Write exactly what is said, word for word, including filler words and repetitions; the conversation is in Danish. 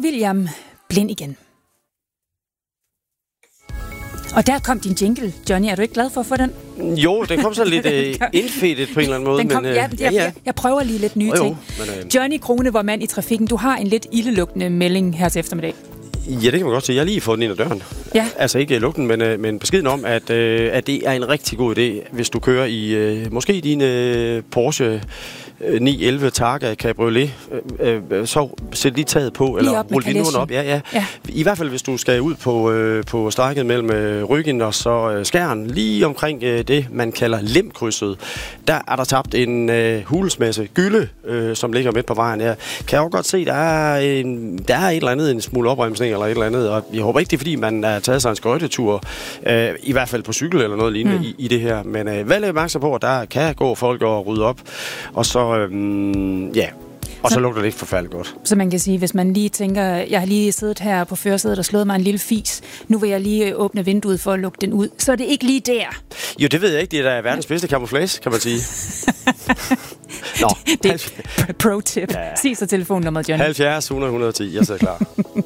William Blind igen. Og der kom din jingle, Johnny. Er du ikke glad for at få den? Jo, den kom så lidt øh, indfedet på en eller anden måde. Den kom, men, øh, ja, ja, ja. Jeg, jeg prøver lige lidt nye jo, ting. Jo, men, øh, Johnny Krone, hvor mand i trafikken. Du har en lidt ildelugtende melding her til eftermiddag. Ja, det kan man godt sige. Jeg har lige fået den ind ad døren. Ja. Altså ikke lugten, men, øh, men beskeden om, at, øh, at det er en rigtig god idé, hvis du kører i øh, måske din øh, Porsche ni elleve Targa Cabriolet, øh, øh, så sæt lige taget på, eller rulle vinduerne op. Ja, ja. Ja. I hvert fald, hvis du skal ud på, øh, på strækket mellem øh, Ryggen og så øh, Skjern, lige omkring øh, det, man kalder Lemkrydset, der er der tabt en øh, hulsmasse gylde, øh, som ligger midt på vejen. Jeg kan jo godt se, der er, en, der er et eller andet, en smule opremsning eller et eller andet, og jeg håber ikke, det er, fordi man har taget sig en skøjtetur, øh, i hvert fald på cykel eller noget lignende mm. i, i det her. Men øh, vær lidt opmærksom på, at der kan gå folk og rydde op, og så Øhm, ja, og så, så lugter det ikke forfærdeligt godt. Så man kan sige, hvis man lige tænker, jeg har lige siddet her på førersædet og slået mig en lille fis, nu vil jeg lige åbne vinduet for at lukke den ud, så er det ikke lige der. Jo, det ved jeg ikke. Det er da verdens bedste camouflage, kan man sige. Nå. Det, det er pro-tip. Ja. Sig så telefonnummeret, Johnny. halvfjerds hundrede et hundrede og ti. Jeg sidder klar.